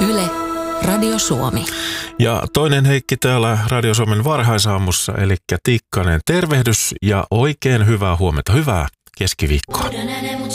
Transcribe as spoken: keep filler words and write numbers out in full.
Yle, Radio Suomi. Ja toinen Heikki täällä Radio Suomen varhaisaamussa, eli Tikkanen tervehdys ja oikein hyvää huomenta, hyvää keskiviikkoa.